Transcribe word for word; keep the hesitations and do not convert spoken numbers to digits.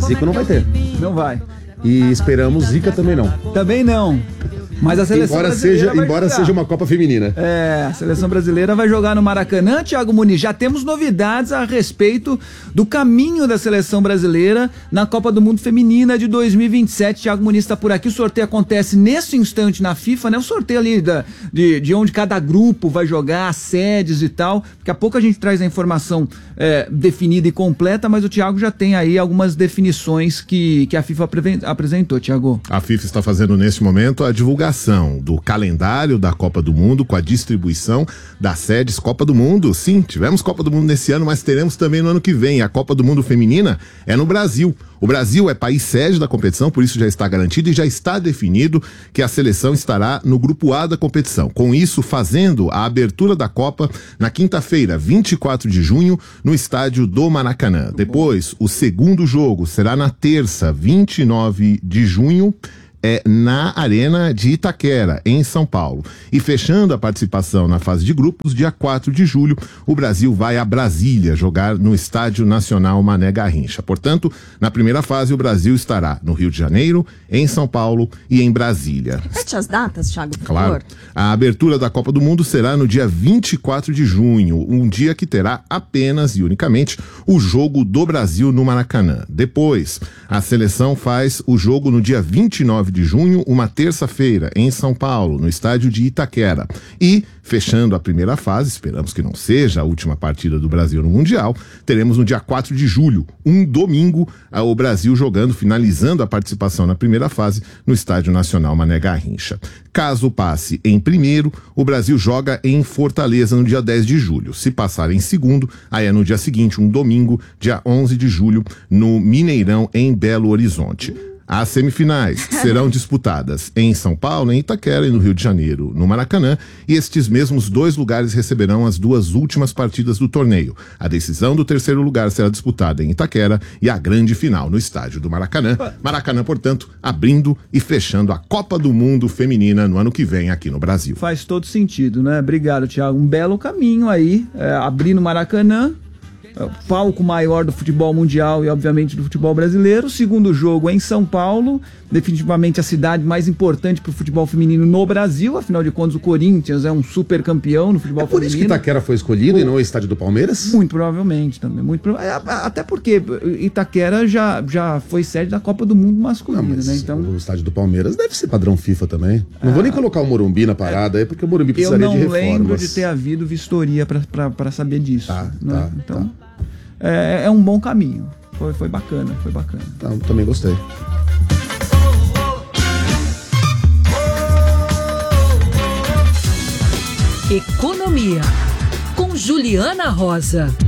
Zico não vai ter. Não vai. E esperamos Zica também não. Também não. Mas a seleção embora brasileira seja, embora seja uma Copa Feminina. É, a seleção brasileira vai jogar no Maracanã. Thiago Muniz, já temos novidades a respeito do caminho da seleção brasileira na Copa do Mundo Feminina de dois mil e vinte e sete. Thiago Muniz está por aqui, o sorteio acontece nesse instante na FIFA, né? O sorteio ali da, de, de onde cada grupo vai jogar, as sedes e tal. Daqui a pouco a gente traz a informação é, definida e completa, mas o Thiago já tem aí algumas definições que, que a FIFA apresentou, Thiago. A FIFA está fazendo neste momento a divulgação do calendário da Copa do Mundo com a distribuição das sedes Copa do Mundo. Sim, tivemos Copa do Mundo nesse ano, mas teremos também no ano que vem. A Copa do Mundo Feminina é no Brasil. O Brasil é país sede da competição, por isso já está garantido e já está definido que a seleção estará no grupo A da competição. Com isso, fazendo a abertura da Copa na quinta-feira, vinte e quatro de junho, no estádio do Maracanã. Depois, o segundo jogo será na terça, vinte e nove de junho, É, na Arena de Itaquera, em São Paulo. E fechando a participação na fase de grupos, dia quatro de julho, o Brasil vai a Brasília jogar no Estádio Nacional Mané Garrincha. Portanto, na primeira fase, o Brasil estará no Rio de Janeiro, em São Paulo e em Brasília. Repete as datas, Thiago, por Claro. favor. A abertura da Copa do Mundo será no dia vinte e quatro de junho, um dia que terá apenas e unicamente o jogo do Brasil no Maracanã. Depois, a seleção faz o jogo no dia vinte e nove de junho, uma terça-feira, em São Paulo, no estádio de Itaquera. E, fechando a primeira fase, esperamos que não seja a última partida do Brasil no Mundial, teremos no dia quatro de julho, um domingo, o Brasil jogando, finalizando a participação na primeira fase, no Estádio Nacional Mané Garrincha. Caso passe em primeiro, o Brasil joga em Fortaleza no dia dez de julho. Se passar em segundo, aí é no dia seguinte, um domingo, dia onze de julho, no Mineirão, em Belo Horizonte. As semifinais serão disputadas em São Paulo, em Itaquera e no Rio de Janeiro, no Maracanã, e estes mesmos dois lugares receberão as duas últimas partidas do torneio. A decisão do terceiro lugar será disputada em Itaquera e a grande final no estádio do Maracanã. Maracanã, portanto, abrindo e fechando a Copa do Mundo Feminina no ano que vem aqui no Brasil. Faz todo sentido, né? Obrigado, Thiago. Um belo caminho aí, é, abrir no Maracanã, palco maior do futebol mundial e obviamente do futebol brasileiro. O segundo jogo é em São Paulo, definitivamente a cidade mais importante para o futebol feminino no Brasil. Afinal de contas, o Corinthians é um super campeão no futebol É por feminino. isso que Itaquera foi escolhido o... e não o estádio do Palmeiras? Muito provavelmente também. Muito prova... Até porque Itaquera já, já foi sede da Copa do Mundo masculino, não, mas né? Então... o estádio do Palmeiras deve ser padrão FIFA também. Não ah, vou nem colocar o Morumbi na parada é... aí, porque o Morumbi precisaria de reformas. Eu não lembro de ter havido vistoria para saber disso. Tá, né? tá, então... Tá. É, é um bom caminho. Foi, foi bacana, foi bacana. Então, também gostei. Economia, com Juliana Rosa.